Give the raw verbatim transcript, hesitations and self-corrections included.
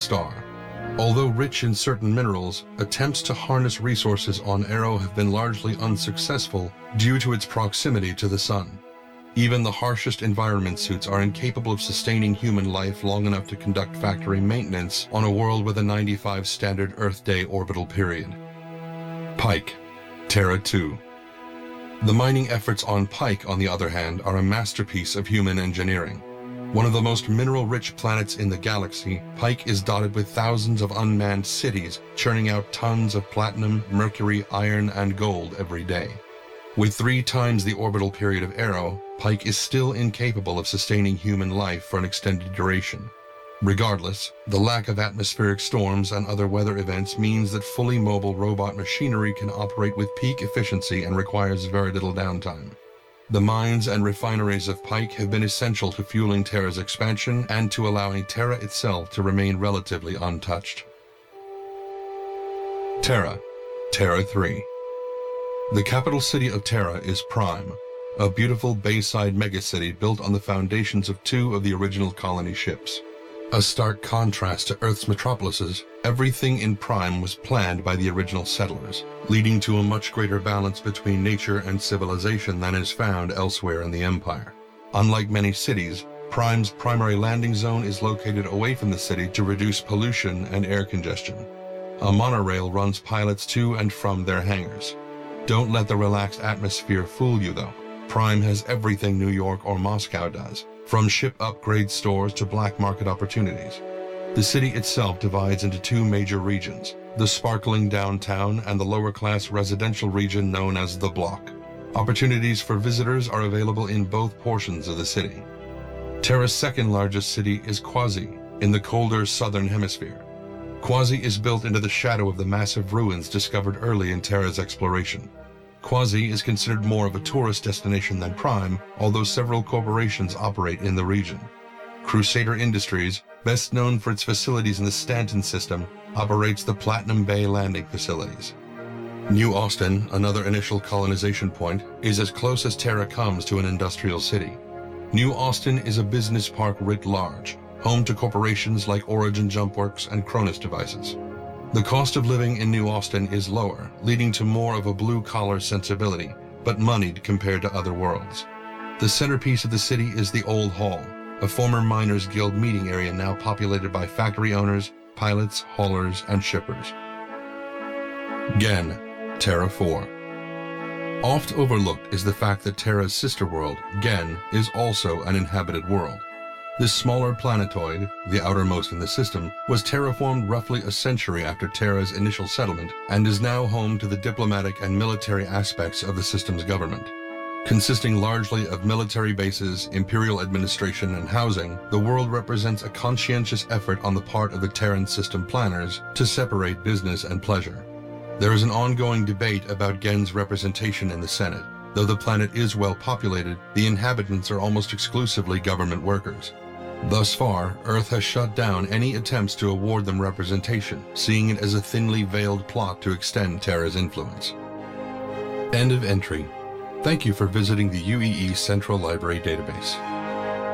star. Although rich in certain minerals, attempts to harness resources on Arrow have been largely unsuccessful due to its proximity to the sun. Even the harshest environment suits are incapable of sustaining human life long enough to conduct factory maintenance on a world with a ninety-five standard Earth day orbital period. Pike, Terra two. The mining efforts on Pike, on the other hand, are a masterpiece of human engineering. One of the most mineral-rich planets in the galaxy, Pike is dotted with thousands of unmanned cities, churning out tons of platinum, mercury, iron, and gold every day. With three times the orbital period of Arrow, Pike is still incapable of sustaining human life for an extended duration. Regardless, the lack of atmospheric storms and other weather events means that fully mobile robot machinery can operate with peak efficiency and requires very little downtime. The mines and refineries of Pike have been essential to fueling Terra's expansion and to allowing Terra itself to remain relatively untouched. Terra, Terra three. The capital city of Terra is Prime, a beautiful bayside megacity built on the foundations of two of the original colony ships. A stark contrast to Earth's metropolises, everything in Prime was planned by the original settlers, leading to a much greater balance between nature and civilization than is found elsewhere in the Empire. Unlike many cities, Prime's primary landing zone is located away from the city to reduce pollution and air congestion. A monorail runs pilots to and from their hangars. Don't let the relaxed atmosphere fool you, though. Prime has everything New York or Moscow does, from ship upgrade stores to black market opportunities. The city itself divides into two major regions, the sparkling downtown and the lower-class residential region known as the Block. Opportunities for visitors are available in both portions of the city. Terra's second largest city is Quasi, in the colder southern hemisphere. Quasi is built into the shadow of the massive ruins discovered early in Terra's exploration. Quasi is considered more of a tourist destination than Prime, although several corporations operate in the region. Crusader Industries, best known for its facilities in the Stanton system, operates the Platinum Bay landing facilities. New Austin, another initial colonization point, is as close as Terra comes to an industrial city. New Austin is a business park writ large, home to corporations like Origin Jumpworks and Cronus Devices. The cost of living in New Austin is lower, leading to more of a blue-collar sensibility, but moneyed compared to other worlds. The centerpiece of the city is the Old Hall, a former Miners Guild meeting area now populated by factory owners, pilots, haulers, and shippers. Gen, Terra four. Oft overlooked is the fact that Terra's sister world, Gen, is also an inhabited world. This smaller planetoid, the outermost in the system, was terraformed roughly a century after Terra's initial settlement and is now home to the diplomatic and military aspects of the system's government. Consisting largely of military bases, imperial administration, and housing, the world represents a conscientious effort on the part of the Terran system planners to separate business and pleasure. There is an ongoing debate about Gen's representation in the Senate. Though the planet is well populated, the inhabitants are almost exclusively government workers. Thus far, Earth has shut down any attempts to award them representation, seeing it as a thinly veiled plot to extend Terra's influence. End of entry. Thank you for visiting the U E E Central Library database.